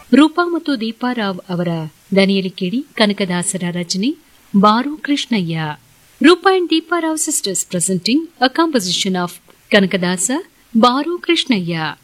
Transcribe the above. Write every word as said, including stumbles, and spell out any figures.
ರೂಪಾ ಮತ್ತು ದೀಪಾರಾವ್ ಅವರ ದನಿಯಲ್ಲಿ ಕೇಳಿ ಕನಕದಾಸರ ರಚನೆ ಬಾರು ಕೃಷ್ಣಯ್ಯ. Roopa and ದೀಪಾರಾವ್ sisters presenting a composition of Kanakadasa bar Krishnaiah.